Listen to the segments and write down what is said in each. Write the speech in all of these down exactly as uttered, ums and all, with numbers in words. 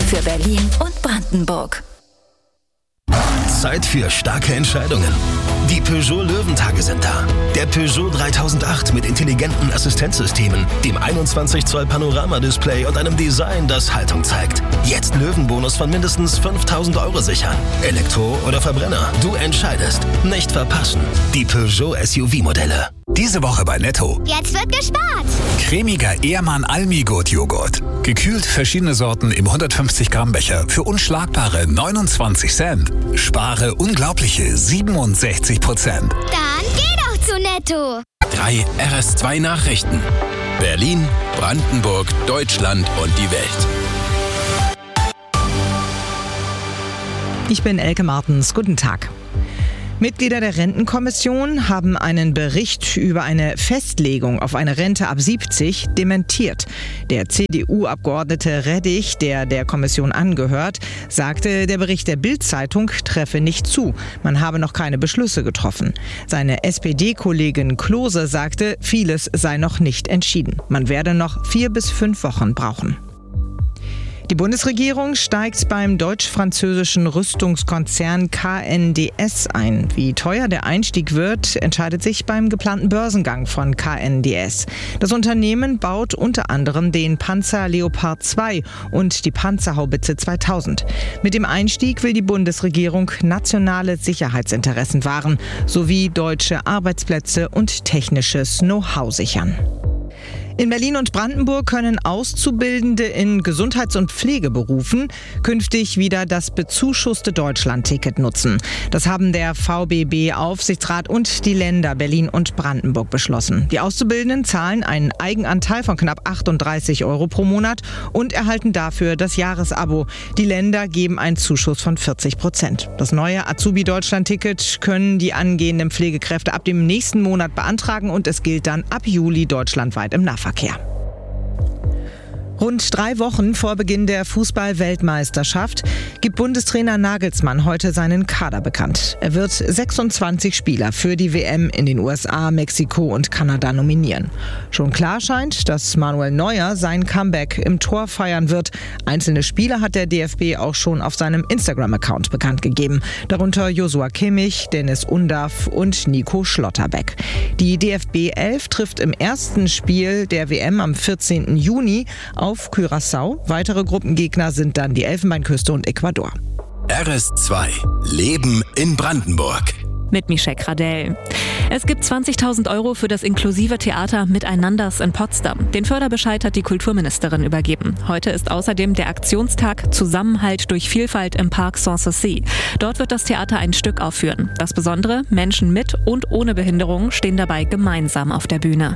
für Berlin und Brandenburg. Zeit für starke Entscheidungen. Die Peugeot Löwentage sind da. Der Peugeot dreitausendacht mit intelligenten Assistenzsystemen, dem einundzwanzig Zoll Panoramadisplay und einem Design, das Haltung zeigt. Jetzt Löwenbonus von mindestens fünftausend Euro sichern. Elektro oder Verbrenner, du entscheidest. Nicht verpassen. Die Peugeot S U V-Modelle. Diese Woche bei Netto. Jetzt wird gespart. Cremiger Ehrmann Almigut Joghurt. Gekühlt verschiedene Sorten im hundertfünfzig Gramm Becher für unschlagbare neunundzwanzig Cent. Spare unglaubliche siebenundsechzig Prozent. Dann geh doch zu Netto. Drei R S zwei Nachrichten. Berlin, Brandenburg, Deutschland und die Welt. Ich bin Elke Martens. Guten Tag. Mitglieder der Rentenkommission haben einen Bericht über eine Festlegung auf eine Rente ab siebzig dementiert. Der C D U-Abgeordnete Reddich, der der Kommission angehört, sagte, der Bericht der Bild-Zeitung treffe nicht zu. Man habe noch keine Beschlüsse getroffen. Seine S P D-Kollegin Klose sagte, vieles sei noch nicht entschieden. Man werde noch vier bis fünf Wochen brauchen. Die Bundesregierung steigt beim deutsch-französischen Rüstungskonzern K N D S ein. Wie teuer der Einstieg wird, entscheidet sich beim geplanten Börsengang von K N D S. Das Unternehmen baut unter anderem den Panzer Leopard zwei und die Panzerhaubitze zweitausend. Mit dem Einstieg will die Bundesregierung nationale Sicherheitsinteressen wahren, sowie deutsche Arbeitsplätze und technisches Know-how sichern. In Berlin und Brandenburg können Auszubildende in Gesundheits- und Pflegeberufen künftig wieder das bezuschusste Deutschland-Ticket nutzen. Das haben der V B B-Aufsichtsrat und die Länder Berlin und Brandenburg beschlossen. Die Auszubildenden zahlen einen Eigenanteil von knapp achtunddreißig Euro pro Monat und erhalten dafür das Jahresabo. Die Länder geben einen Zuschuss von vierzig Prozent. Das neue Azubi-Deutschland-Ticket können die angehenden Pflegekräfte ab dem nächsten Monat beantragen und es gilt dann ab Juli deutschlandweit im Nahverkehr. Verkehr. Rund drei Wochen vor Beginn der Fußball-Weltmeisterschaft gibt Bundestrainer Nagelsmann heute seinen Kader bekannt. Er wird sechsundzwanzig Spieler für die W M in den U S A, Mexiko und Kanada nominieren. Schon klar scheint, dass Manuel Neuer sein Comeback im Tor feiern wird. Einzelne Spieler hat der D F B auch schon auf seinem Instagram-Account bekannt gegeben. Darunter Joshua Kimmich, Dennis Undav und Nico Schlotterbeck. Die D F B elf trifft im ersten Spiel der W M am vierzehnten Juni auf Curaçao. Weitere Gruppengegner sind dann die Elfenbeinküste und Ecuador. R S zwei. Leben in Brandenburg. Mit Michelle Gradell. Es gibt zwanzigtausend Euro für das inklusive Theater Miteinanders in Potsdam. Den Förderbescheid hat die Kulturministerin übergeben. Heute ist außerdem der Aktionstag Zusammenhalt durch Vielfalt im Park Sanssouci. Dort wird das Theater ein Stück aufführen. Das Besondere, Menschen mit und ohne Behinderung stehen dabei gemeinsam auf der Bühne.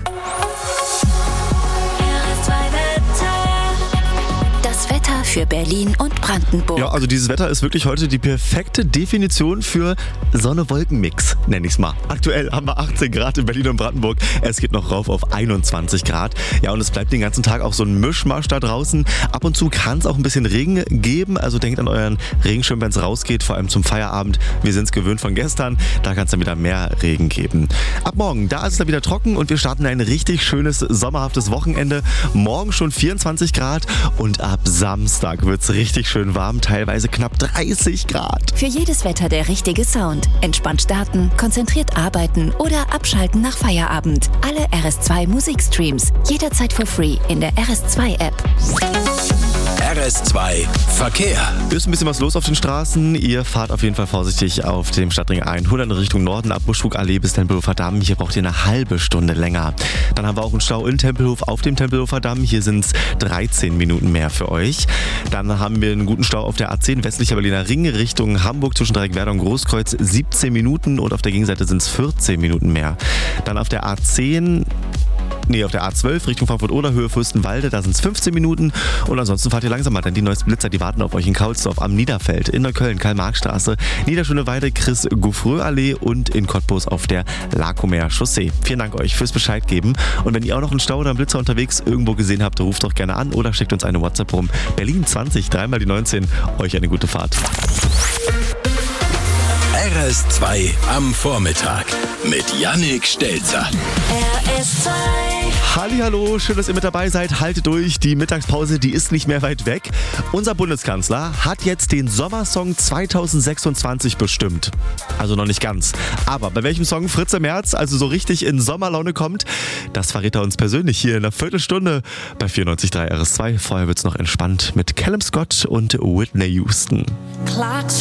Wetter für Berlin und Brandenburg. Ja, also dieses Wetter ist wirklich heute die perfekte Definition für Sonne-Wolken-Mix, nenne ich es mal. Aktuell haben wir achtzehn Grad in Berlin und Brandenburg. Es geht noch rauf auf einundzwanzig Grad. Ja, und es bleibt den ganzen Tag auch so ein Mischmasch da draußen. Ab und zu kann es auch ein bisschen Regen geben. Also denkt an euren Regenschirm, wenn es rausgeht, vor allem zum Feierabend. Wir sind es gewöhnt von gestern. Da kann es dann wieder mehr Regen geben. Ab morgen, da ist es dann wieder trocken und wir starten ein richtig schönes, sommerhaftes Wochenende. Morgen schon vierundzwanzig Grad und ab Samstag wird es richtig schön warm, teilweise knapp dreißig Grad. Für jedes Wetter der richtige Sound. Entspannt starten, konzentriert arbeiten oder abschalten nach Feierabend. Alle R S zwei Musikstreams. Jederzeit for free in der R S zwei App. R S zwei Verkehr. Ist ein bisschen was los auf den Straßen. Ihr fahrt auf jeden Fall vorsichtig auf dem Stadtring hundert in Richtung Norden ab Buschbuchallee bis Tempelhofer Damm. Hier braucht ihr eine halbe Stunde länger. Dann haben wir auch einen Stau in Tempelhof auf dem Tempelhofer Damm. Hier sind es dreizehn Minuten mehr für euch. Dann haben wir einen guten Stau auf der A zehn westlicher Berliner Ring Richtung Hamburg zwischen Dreieckwerder und Großkreuz siebzehn Minuten und auf der Gegenseite sind es vierzehn Minuten mehr. Dann auf der A zehn Nee, auf der A zwölf Richtung Frankfurt-Oder, Höhe Fürstenwalde, da sind es fünfzehn Minuten. Und ansonsten fahrt ihr langsamer, denn die neuesten Blitzer, die warten auf euch in Kaulsdorf am Niederfeld, in Neukölln, Karl-Marx-Straße, Niederschöneweide, Chris-Gouffreux-Allee und in Cottbus auf der Lacomer Chaussee. Vielen Dank euch fürs Bescheid geben. Und wenn ihr auch noch einen Stau oder einen Blitzer unterwegs irgendwo gesehen habt, ruft doch gerne an oder schickt uns eine WhatsApp rum. Berlin zwanzig, dreimal die neunzehn. Euch eine gute Fahrt. R S zwei am Vormittag mit Jannik Stelzer. R S zwei. Hallihallo, schön, dass ihr mit dabei seid. Haltet durch, die Mittagspause, die ist nicht mehr weit weg. Unser Bundeskanzler hat jetzt den Sommersong zweitausendsechsundzwanzig bestimmt. Also noch nicht ganz. Aber bei welchem Song Fritz im März also so richtig in Sommerlaune kommt, das verrät er uns persönlich hier in einer Viertelstunde bei vierundneunzig Komma drei R S zwei. Vorher wird's noch entspannt mit Callum Scott und Whitney Houston. Clocks